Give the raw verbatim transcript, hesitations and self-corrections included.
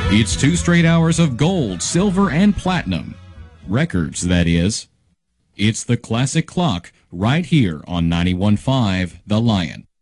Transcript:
It's two straight hours of gold, silver, and platinum. Records, that is. It's the Classic Clock right here on ninety-one point five The Lion.